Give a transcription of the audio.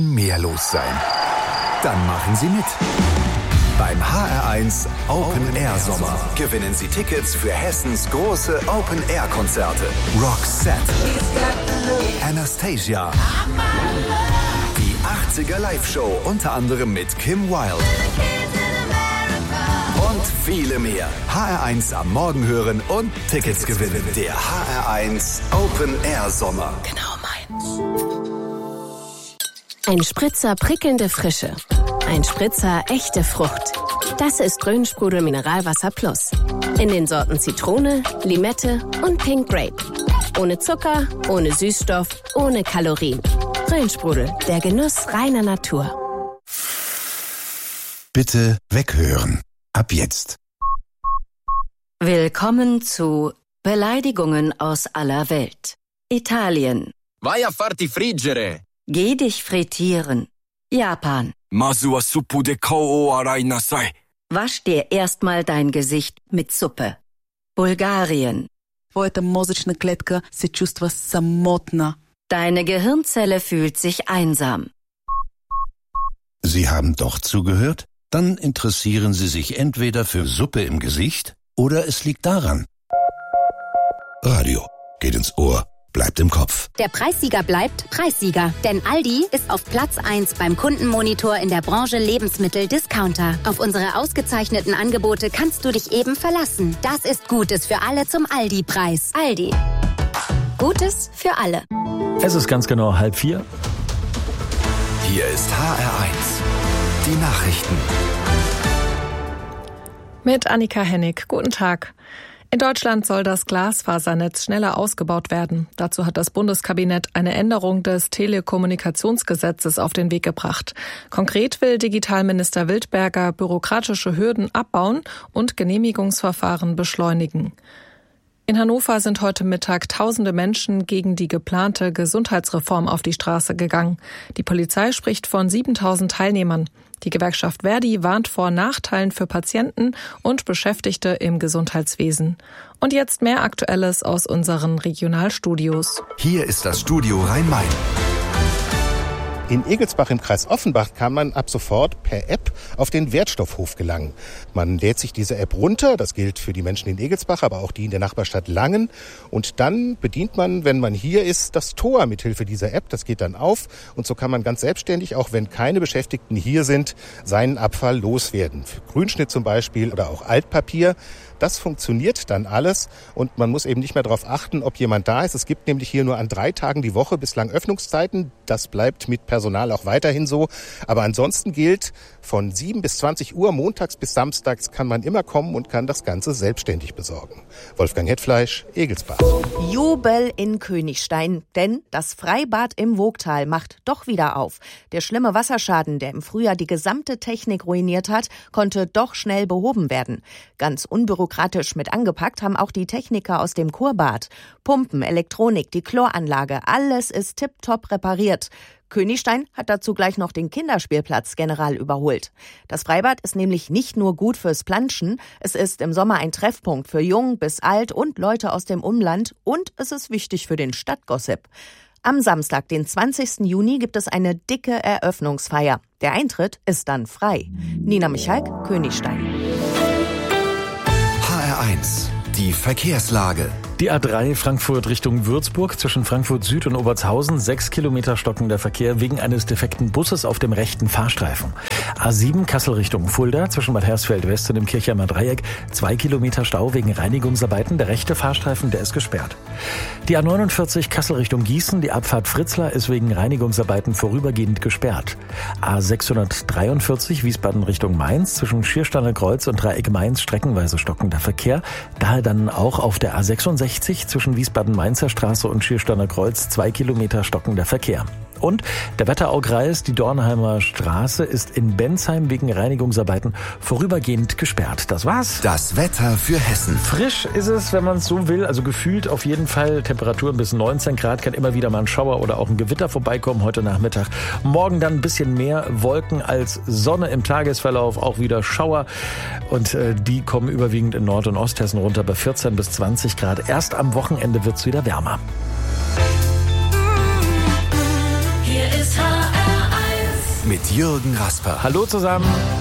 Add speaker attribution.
Speaker 1: mehr los sein. Dann machen Sie mit. Beim HR1 Open Air Sommer gewinnen Sie Tickets für Hessens große Open Air Konzerte. Roxette, Anastasia, die 80er Live-Show unter anderem mit Kim Wilde und viele mehr. HR1 am Morgen hören und Tickets gewinnen. Der HR1 Open Air Sommer.
Speaker 2: Genau meins. Ein Spritzer prickelnde Frische. Ein Spritzer echte Frucht. Das ist Grünsprudel Mineralwasser Plus. In den Sorten Zitrone, Limette und Pink Grape. Ohne Zucker, ohne Süßstoff, ohne Kalorien. Grünsprudel, der Genuss reiner Natur.
Speaker 1: Bitte weghören. Ab jetzt.
Speaker 3: Willkommen zu Beleidigungen aus aller Welt. Italien.
Speaker 4: Vai a farti friggere.
Speaker 3: Geh dich frittieren. Japan.
Speaker 4: Masu wa suppu de kao o arai nasai.
Speaker 3: Wasch dir erstmal dein Gesicht mit Suppe. Bulgarien.
Speaker 5: Твоята мозъчна клетка се чувства самотна.
Speaker 3: Deine Gehirnzelle fühlt sich einsam.
Speaker 1: Sie haben doch zugehört? Dann interessieren Sie sich entweder für Suppe im Gesicht oder es liegt daran. Radio geht ins Ohr, bleibt im Kopf.
Speaker 6: Der Preissieger bleibt Preissieger, denn Aldi ist auf Platz 1 beim Kundenmonitor in der Branche Lebensmittel-Discounter. Auf unsere ausgezeichneten Angebote kannst du dich eben verlassen. Das ist Gutes für alle zum Aldi-Preis. Aldi. Gutes für alle.
Speaker 7: Es ist ganz genau 3:30.
Speaker 1: Hier ist HR1. Die Nachrichten.
Speaker 8: Mit Annika Hennig. Guten Tag. In Deutschland soll das Glasfasernetz schneller ausgebaut werden. Dazu hat das Bundeskabinett eine Änderung des Telekommunikationsgesetzes auf den Weg gebracht. Konkret will Digitalminister Wildberger bürokratische Hürden abbauen und Genehmigungsverfahren beschleunigen. In Hannover sind heute Mittag tausende Menschen gegen die geplante Gesundheitsreform auf die Straße gegangen. Die Polizei spricht von 7.000 Teilnehmern. Die Gewerkschaft Verdi warnt vor Nachteilen für Patienten und Beschäftigte im Gesundheitswesen. Und jetzt mehr Aktuelles aus unseren Regionalstudios.
Speaker 1: Hier ist das Studio Rhein-Main.
Speaker 9: In Egelsbach im Kreis Offenbach kann man ab sofort per App auf den Wertstoffhof gelangen. Man lädt sich diese App runter, das gilt für die Menschen in Egelsbach, aber auch die in der Nachbarstadt Langen. Und dann bedient man, wenn man hier ist, das Tor mithilfe dieser App. Das geht dann auf und so kann man ganz selbstständig, auch wenn keine Beschäftigten hier sind, seinen Abfall loswerden. Für Grünschnitt zum Beispiel oder auch Altpapier. Das funktioniert dann alles und man muss eben nicht mehr darauf achten, ob jemand da ist. Es gibt nämlich hier nur an 3 Tagen die Woche bislang Öffnungszeiten. Das bleibt mit Personal auch weiterhin so. Aber ansonsten gilt, von 7 bis 20 Uhr, montags bis samstags, kann man immer kommen und kann das Ganze selbstständig besorgen. Wolfgang Hetfleisch, Egelsbach.
Speaker 10: Jubel in Königstein, denn das Freibad im Wogtal macht doch wieder auf. Der schlimme Wasserschaden, der im Frühjahr die gesamte Technik ruiniert hat, konnte doch schnell behoben werden. Ganz unbürokratisch mit angepackt haben auch die Techniker aus dem Kurbad. Pumpen, Elektronik, die Chloranlage, alles ist tipptopp repariert. Königstein hat dazu gleich noch den Kinderspielplatz general überholt. Das Freibad ist nämlich nicht nur gut fürs Planschen, es ist im Sommer ein Treffpunkt für jung bis alt und Leute aus dem Umland und es ist wichtig für den Stadtgossip. Am Samstag, den 20. Juni, gibt es eine dicke Eröffnungsfeier. Der Eintritt ist dann frei. Nina Michalk, Königstein.
Speaker 1: HR1, die Verkehrslage.
Speaker 7: Die A3 Frankfurt Richtung Würzburg zwischen Frankfurt Süd und Obertshausen 6 Kilometer stockender Verkehr wegen eines defekten Busses auf dem rechten Fahrstreifen. A7 Kassel Richtung Fulda zwischen Bad Hersfeld West und dem Kirchheimer Dreieck 2 Kilometer Stau wegen Reinigungsarbeiten. Der rechte Fahrstreifen, der ist gesperrt. Die A49 Kassel Richtung Gießen, die Abfahrt Fritzlar ist wegen Reinigungsarbeiten vorübergehend gesperrt. A643 Wiesbaden Richtung Mainz zwischen Schiersteiner Kreuz und Dreieck Mainz streckenweise stockender Verkehr. Daher dann auch auf der A66 zwischen Wiesbaden-Mainzer Straße und Schiersteiner Kreuz 2 Kilometer stockender Verkehr. Und der Wetteraukreis, die Dornheimer Straße, ist in Bensheim wegen Reinigungsarbeiten vorübergehend gesperrt. Das war's.
Speaker 1: Das Wetter für Hessen.
Speaker 7: Frisch ist es, wenn man es so will, also gefühlt auf jeden Fall. Temperaturen bis 19 Grad, kann immer wieder mal ein Schauer oder auch ein Gewitter vorbeikommen heute Nachmittag. Morgen dann ein bisschen mehr Wolken als Sonne im Tagesverlauf, auch wieder Schauer. Und die kommen überwiegend in Nord- und Osthessen runter bei 14 bis 20 Grad. Erst am Wochenende wird's wieder wärmer.
Speaker 2: Hier ist HR1.
Speaker 11: mit Jürgen Rasper.
Speaker 7: Hallo zusammen.